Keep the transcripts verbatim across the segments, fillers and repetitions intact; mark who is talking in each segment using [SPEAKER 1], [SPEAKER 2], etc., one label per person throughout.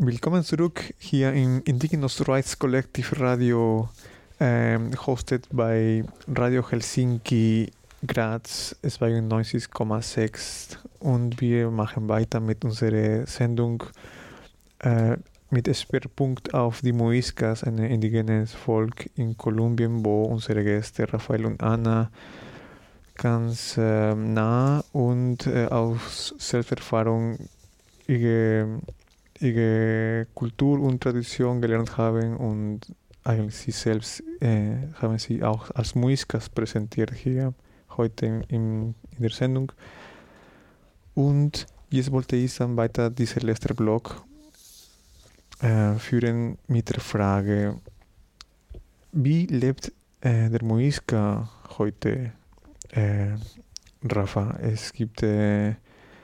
[SPEAKER 1] Willkommen zurück hier im Indigenous Rights Collective Radio, ähm, hosted bei Radio Helsinki Graz zweiundneunzig Komma sechs, und wir machen weiter mit unserer Sendung äh, mit Schwerpunkt auf die Muiscas, ein indigenes Volk in Kolumbien, wo unsere Gäste Rafael und Anna ganz äh, nah und äh, aus Selbsterfahrung ihre, ihre Kultur und Tradition gelernt haben, und eigentlich sie selbst äh, haben sie auch als Muiscas präsentiert hier heute in, in der Sendung. Und jetzt wollte ich dann weiter diesen letzten Blog äh, führen mit der Frage, wie lebt äh, der Muisca heute? Äh, Rafa, es gibt, äh,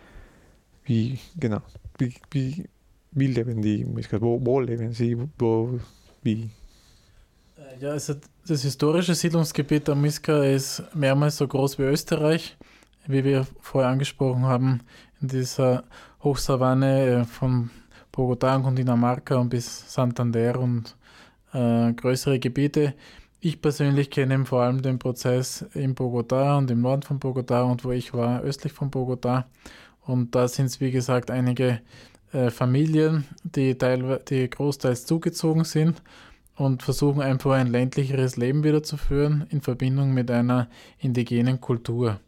[SPEAKER 1] wie, genau, wie, wie, wie leben die Muiscas? Wo, wo leben sie? Wo, wie?
[SPEAKER 2] Ja, also das historische Siedlungsgebiet der Muisca ist mehrmals so groß wie Österreich, wie wir vorher angesprochen haben, in dieser Hochsavanne von Bogotá und Cundinamarca und bis Santander und äh, größere Gebiete. Ich persönlich kenne vor allem den Prozess in Bogotá und im Norden von Bogotá, und wo ich war, östlich von Bogotá. Und da sind es, wie gesagt, einige äh, Familien, die, teilweise, die großteils zugezogen sind und versuchen einfach ein ländlicheres Leben wieder zu führen in Verbindung mit einer indigenen Kultur.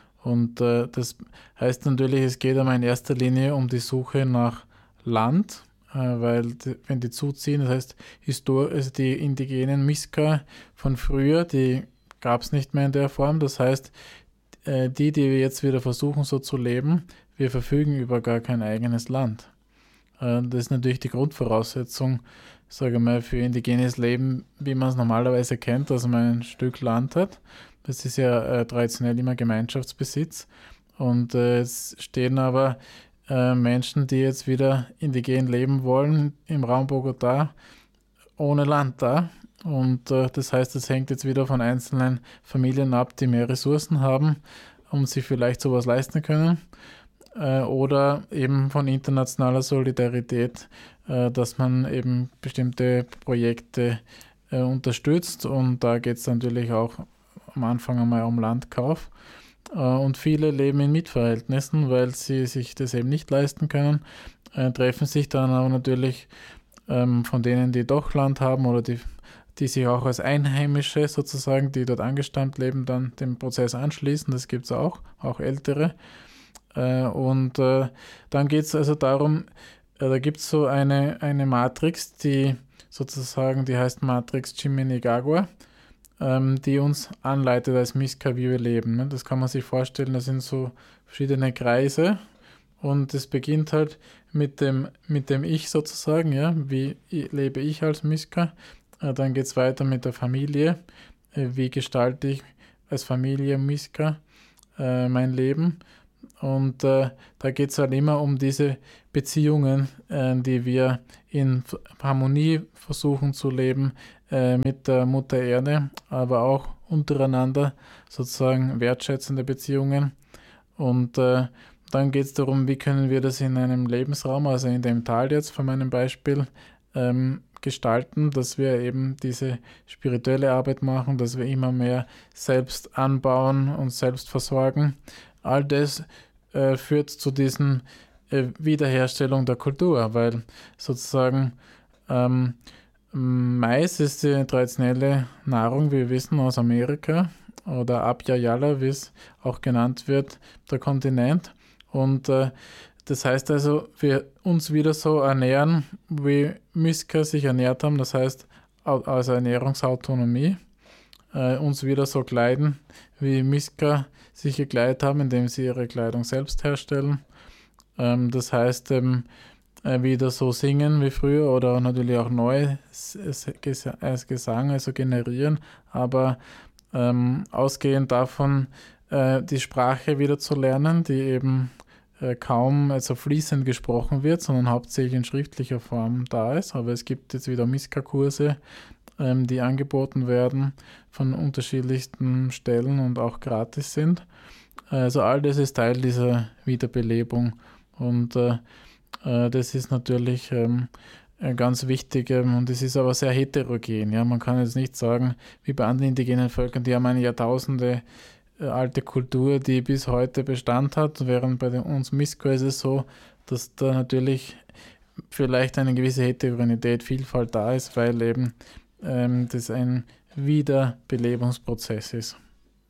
[SPEAKER 2] Und äh, das heißt natürlich, es geht aber in erster Linie um die Suche nach Land, äh, weil die, wenn die zuziehen, das heißt, Histor- also die indigenen Muisca von früher, die gab es nicht mehr in der Form. Das heißt, äh, die, die wir jetzt wieder versuchen so zu leben, wir verfügen über gar kein eigenes Land. Äh, das ist natürlich die Grundvoraussetzung, sage ich mal, für indigenes Leben, wie man es normalerweise kennt, dass man ein Stück Land hat. Das ist ja äh, traditionell immer Gemeinschaftsbesitz. Und äh, es stehen aber äh, Menschen, die jetzt wieder indigen leben wollen, im Raum Bogotá, ohne Land da. Und äh, das heißt, es hängt jetzt wieder von einzelnen Familien ab, die mehr Ressourcen haben, um sich vielleicht sowas leisten können. Äh, oder eben von internationaler Solidarität, äh, dass man eben bestimmte Projekte äh, unterstützt. Und da geht es natürlich auch am Anfang einmal um Landkauf. Äh, und viele leben in Mietverhältnissen, weil sie sich das eben nicht leisten können, äh, treffen sich dann aber natürlich ähm, von denen, die doch Land haben oder die, die sich auch als Einheimische sozusagen, die dort angestammt leben, dann dem Prozess anschließen. Das gibt es auch, auch Ältere. Äh, und äh, dann geht es also darum, äh, da gibt es so eine, eine Matrix, die sozusagen, die heißt Matrix Chiminicagua, ähm, die uns anleitet als Muisca, wie wir leben. Ne? Das kann man sich vorstellen, das sind so verschiedene Kreise, und es beginnt halt mit dem, mit dem Ich sozusagen, ja, wie lebe ich als Muisca. Äh, dann geht es weiter mit der Familie, äh, wie gestalte ich als Familie Muisca äh, mein Leben. Und äh, da geht es halt immer um diese Beziehungen, äh, die wir in Harmonie versuchen zu leben äh, mit der Mutter Erde, aber auch untereinander sozusagen wertschätzende Beziehungen. Und äh, dann geht es darum, wie können wir das in einem Lebensraum, also in dem Tal jetzt von meinem Beispiel, ähm, gestalten, dass wir eben diese spirituelle Arbeit machen, dass wir immer mehr selbst anbauen und selbst versorgen. All das äh, führt zu diesen äh, Wiederherstellung der Kultur, weil sozusagen ähm, Mais ist die traditionelle Nahrung, wie wir wissen, aus Amerika, oder Abya Yala, wie es auch genannt wird, der Kontinent. Und äh, das heißt also, wir uns wieder so ernähren, wie Muisca sich ernährt haben, das heißt also Ernährungsautonomie, äh, uns wieder so kleiden, wie Muisca sich gekleidet haben, indem sie ihre Kleidung selbst herstellen. Ähm, das heißt, ähm, äh, wieder so singen wie früher oder natürlich auch neue Gesang, also generieren, aber ähm, ausgehend davon äh, die Sprache wieder zu lernen, die eben äh, kaum also fließend gesprochen wird, sondern hauptsächlich in schriftlicher Form da ist. Aber es gibt jetzt wieder Muisca-Kurse, ähm, die angeboten werden von unterschiedlichsten Stellen und auch gratis sind. Also all das ist Teil dieser Wiederbelebung. Und äh, Äh, das ist natürlich ähm, ganz wichtig ähm, und es ist aber sehr heterogen. Ja? Man kann jetzt nicht sagen, wie bei anderen indigenen Völkern, die haben eine Jahrtausende äh, alte Kultur, die bis heute Bestand hat, während bei den, uns Misko ist es so, dass da natürlich vielleicht eine gewisse Heterogenität, Vielfalt da ist, weil eben ähm, das ein Wiederbelebungsprozess ist.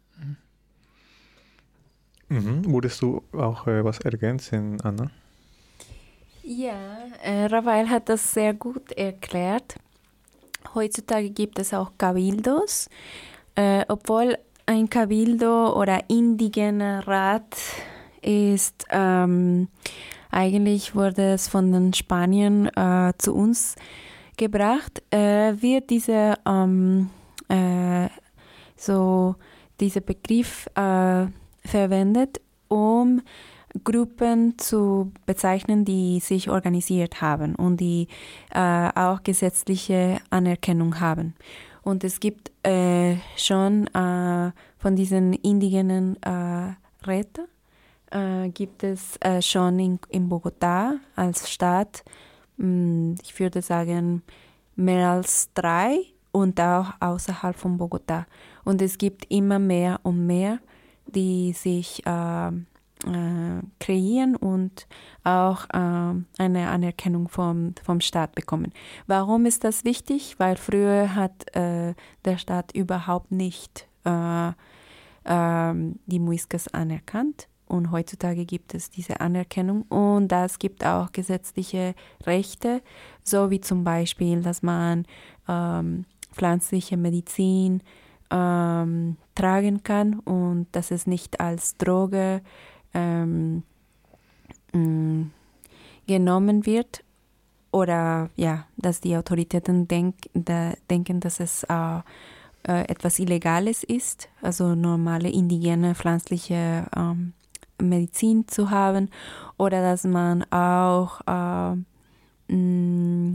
[SPEAKER 1] Mhm. Würdest du auch äh, was ergänzen, Anna?
[SPEAKER 3] Ja, äh, Rafael hat das sehr gut erklärt. Heutzutage gibt es auch Cabildos, äh, obwohl ein Cabildo oder indigener Rat ist, ähm, eigentlich wurde es von den Spaniern äh, zu uns gebracht, äh, wird diese, ähm, äh, so dieser Begriff äh, verwendet, um Gruppen zu bezeichnen, die sich organisiert haben und die äh, auch gesetzliche Anerkennung haben. Und es gibt äh, schon äh, von diesen indigenen äh, Räten, äh, gibt es äh, schon in, in Bogotá als Stadt, mh, ich würde sagen, mehr als drei und auch außerhalb von Bogotá. Und es gibt immer mehr und mehr, die sich äh, Äh, kreieren und auch äh, eine Anerkennung vom, vom Staat bekommen. Warum ist das wichtig? Weil früher hat äh, der Staat überhaupt nicht äh, äh, die Muiscas anerkannt und heutzutage gibt es diese Anerkennung und das gibt auch gesetzliche Rechte, so wie zum Beispiel, dass man ähm, pflanzliche Medizin ähm, tragen kann und dass es nicht als Droge Ähm, mh, genommen wird oder ja, dass die Autoritäten denk, da, denken, dass es äh, äh, etwas Illegales ist, also normale indigene pflanzliche ähm, Medizin zu haben oder dass man auch äh, mh,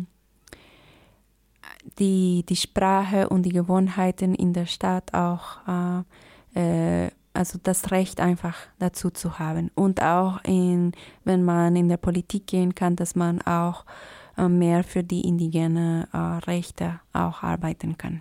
[SPEAKER 3] die, die Sprache und die Gewohnheiten in der Stadt auch äh, äh, also das Recht einfach dazu zu haben. Und auch, in, wenn man in der Politik gehen kann, dass man auch äh, mehr für die indigenen äh, Rechte auch arbeiten kann.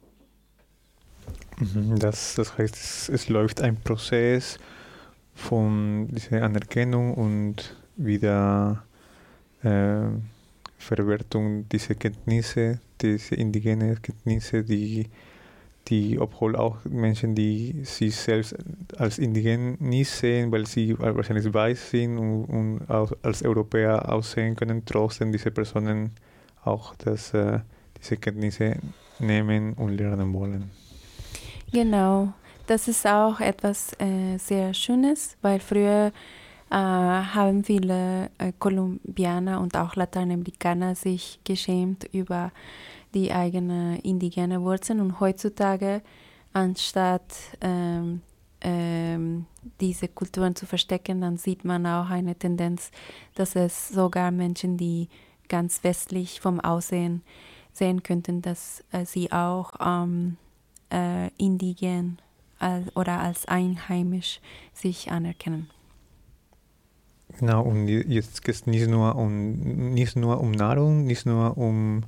[SPEAKER 1] Das, das heißt, es, es läuft ein Prozess von dieser Anerkennung und wieder äh, Verwertung dieser Kenntnisse, diese indigenen Kenntnisse, die die, obwohl auch Menschen, die sich selbst als indigen nicht sehen, weil sie wahrscheinlich weiß sind und, und auch als Europäer aussehen können, trotzdem diese Personen auch das, äh, diese Kenntnisse nehmen und lernen wollen.
[SPEAKER 3] Genau, das ist auch etwas äh, sehr Schönes, weil früher äh, haben viele äh, Kolumbianer und auch Lateinamerikaner sich geschämt über die eigene indigene Wurzeln und heutzutage, anstatt ähm, ähm, diese Kulturen zu verstecken, dann sieht man auch eine Tendenz, dass es sogar Menschen, die ganz westlich vom Aussehen sehen könnten, dass äh, sie auch ähm, äh, indigen als, oder als einheimisch sich anerkennen.
[SPEAKER 1] Genau, und jetzt geht es nicht nur um nicht nur um Nahrung, nicht nur um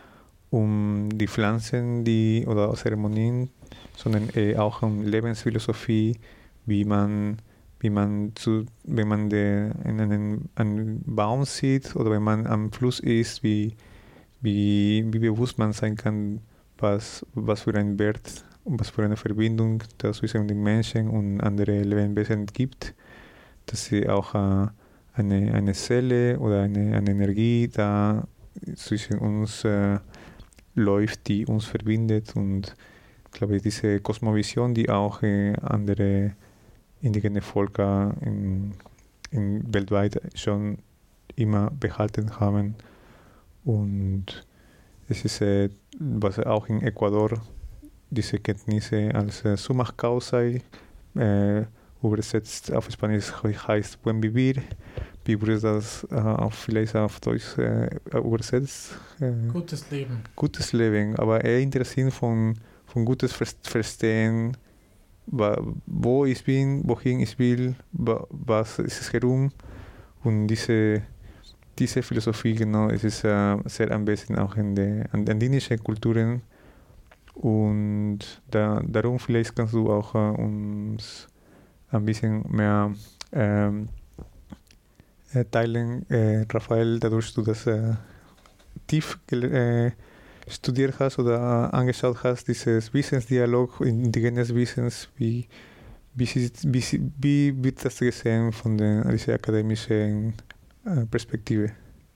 [SPEAKER 1] um die Pflanzen, die oder Zeremonien, sondern eh auch um Lebensphilosophie, wie man, wie man zu, wenn man de, in einen, einen Baum sieht oder wenn man am Fluss ist, wie, wie, wie bewusst man sein kann, was, was für einen Wert und was für eine Verbindung das zwischen den Menschen und anderen Lebewesen gibt, dass sie auch äh, eine, eine Seele oder eine, eine Energie da zwischen uns äh, läuft, die uns verbindet und ich glaube, diese Kosmovision, die auch äh, andere indigene Völker in, in weltweit schon immer behalten haben und es ist, äh, was auch in Ecuador diese Kenntnisse als äh, Summa Causae äh, übersetzt auf Spanisch heißt Buen Vivir. Wie wurde das äh, auf, vielleicht auf Deutsch äh, übersetzt? Äh,
[SPEAKER 2] gutes Leben.
[SPEAKER 1] Gutes Leben, aber eher im Sinn von, von gutes Verstehen, wo ich bin, wohin ich will, was ist es herum und diese, diese Philosophie, genau, es ist äh, sehr anwesend auch in den andinischen Kulturen. Und da, darum vielleicht kannst du auch äh, uns ein bisschen mehr ähm, äh, teilen, äh, Rafael, dadurch du das äh, tief äh, studiert hast oder äh, angeschaut hast, dieses Wissensdialog, indigenes Wissens, wie, wie, wie, wie wird das gesehen von der, dieser akademischen äh, Perspektive?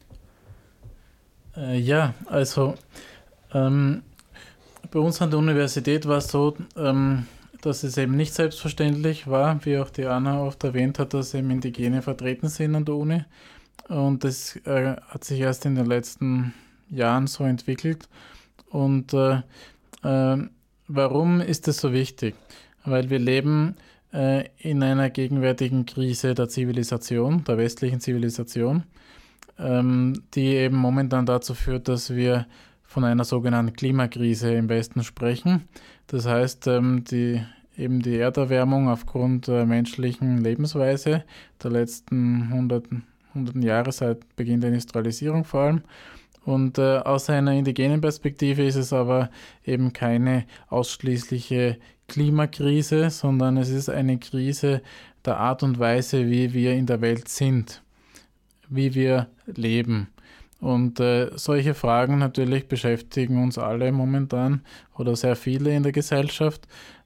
[SPEAKER 2] Äh, ja, also ähm, bei uns an der Universität war es so, ähm, dass es eben nicht selbstverständlich war, wie auch die Anna oft erwähnt hat, dass eben Indigene vertreten sind an der Uni. Und das äh, hat sich erst in den letzten Jahren so entwickelt. Und äh, äh, warum ist das so wichtig? Weil wir leben äh, in einer gegenwärtigen Krise der Zivilisation, der westlichen Zivilisation, ähm, die eben momentan dazu führt, dass wir von einer sogenannten Klimakrise im Westen sprechen. Das heißt, ähm, die, eben die Erderwärmung aufgrund der menschlichen Lebensweise der letzten hunderten, hunderten Jahre, seit Beginn der Industrialisierung vor allem. Und äh, aus einer indigenen Perspektive ist es aber eben keine ausschließliche Klimakrise, sondern es ist eine Krise der Art und Weise, wie wir in der Welt sind, wie wir leben. Und äh, solche Fragen natürlich beschäftigen uns alle momentan oder sehr viele in der Gesellschaft.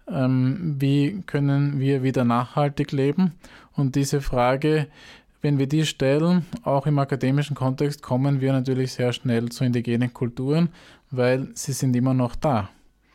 [SPEAKER 2] Ähm, wie können wir wieder nachhaltig leben? Und diese Frage, wenn wir die stellen, auch im akademischen Kontext, kommen wir natürlich sehr schnell zu indigenen Kulturen, weil sie sind immer noch da.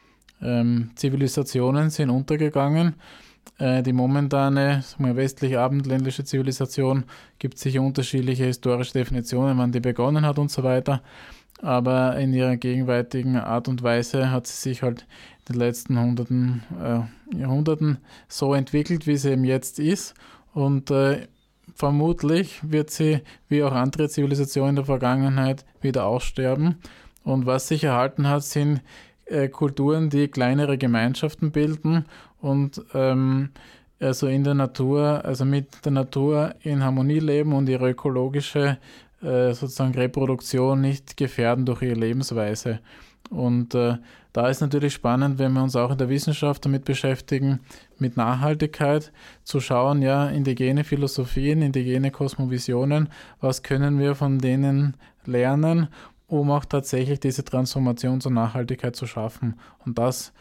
[SPEAKER 2] Ähm, Zivilisationen sind untergegangen. Die momentane westlich-abendländische Zivilisation gibt sicher unterschiedliche historische Definitionen, wann die begonnen hat und so weiter. Aber in ihrer gegenwärtigen Art und Weise hat sie sich halt in den letzten Hunderten, äh, Jahrhunderten so entwickelt, wie sie eben jetzt ist. Und äh, vermutlich wird sie, wie auch andere Zivilisationen in der Vergangenheit, wieder aussterben. Und was sich erhalten hat, sind äh, Kulturen, die kleinere Gemeinschaften bilden und ähm, also in der Natur, also mit der Natur in Harmonie leben und ihre ökologische äh, sozusagen Reproduktion nicht gefährden durch ihre Lebensweise. Und äh, da ist natürlich spannend, wenn wir uns auch in der Wissenschaft damit beschäftigen, mit Nachhaltigkeit, zu schauen, ja, indigene Philosophien, indigene Kosmovisionen, was können wir von denen lernen, um auch tatsächlich diese Transformation zur Nachhaltigkeit zu schaffen. Und das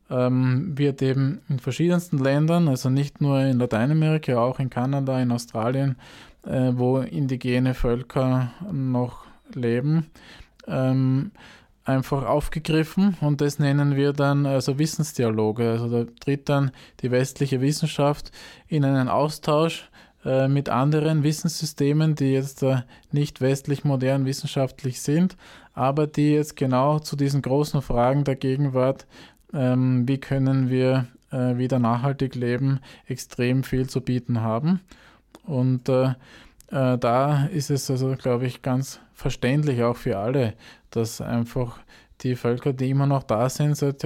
[SPEAKER 2] ähm, wird eben in verschiedensten Ländern, also nicht nur in Lateinamerika, auch in Kanada, in Australien, äh, wo indigene Völker noch leben, ähm, einfach aufgegriffen, und das nennen wir dann also Wissensdialoge. Also da tritt dann die westliche Wissenschaft in einen Austausch äh, mit anderen Wissenssystemen, die jetzt äh, nicht westlich modern wissenschaftlich sind, aber die jetzt genau zu diesen großen Fragen der Gegenwart, ähm, wie können wir äh, wieder nachhaltig leben, extrem viel zu bieten haben. Und äh, äh, da ist es also, glaube ich, ganz verständlich auch für alle, dass einfach die Völker, die immer noch da sind, seit